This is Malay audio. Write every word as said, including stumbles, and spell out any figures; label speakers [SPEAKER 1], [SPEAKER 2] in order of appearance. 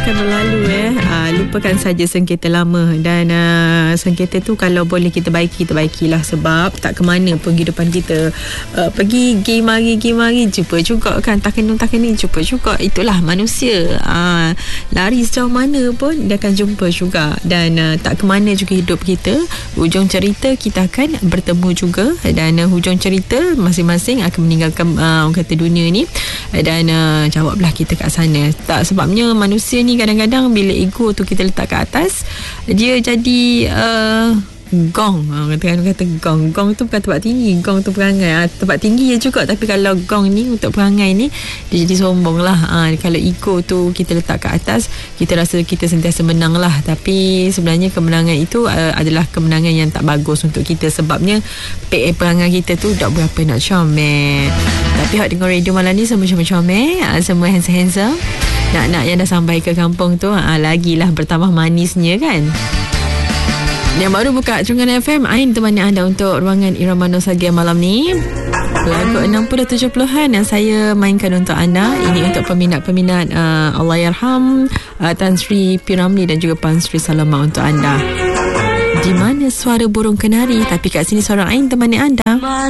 [SPEAKER 1] akan berlalu eh. Uh, lupakan saja sengketa lama. Dan uh, sengketa tu kalau boleh kita baiki, kita baikilah. Sebab tak ke mana pun kehidupan kita. uh, Pergi gi mari gi mari jumpa juga kan. Tak kena tak kena jumpa juga. Itulah manusia. uh, Lari sejauh mana pun dia akan jumpa juga. Dan uh, tak ke mana juga hidup kita. Hujung cerita kita akan bertemu juga. Dan uh, hujung cerita masing-masing akan meninggalkan uh, orang kata dunia ni. Dan uh, jawablah kita kat sana. Tak, sebabnya manusia ni kadang-kadang bila ego tu kita letak kat atas, dia jadi uh, gong. Kata kata gong. Gong tu bukan tempat tinggi, gong tu perangai. Tempat tinggi ya juga, tapi kalau gong ni untuk perangai ni, dia jadi sombong lah. Ha, kalau ego tu kita letak kat atas, kita rasa kita sentiasa menang lah. Tapi sebenarnya kemenangan itu uh, adalah kemenangan yang tak bagus untuk kita. Sebabnya perangai kita tu tak berapa nak comel. Tapi hak dengar radio malam ni semua comel-comel, semua handsome-handsome. Nak-nak yang dah sampai ke kampung tu, ha, lagilah bertambah manisnya kan. Yang baru buka Cungan F M, Ain temani anda untuk ruangan Irama Nostalgia malam ni. Lagu enam puluh tujuh puluhan yang saya mainkan untuk anda. Ini untuk peminat-peminat uh, Allahyarham uh, Tan Sri P. Ramlee dan juga Puan Sri Salama untuk anda. Di mana suara burung kenari, tapi kat sini suara Ain temani anda.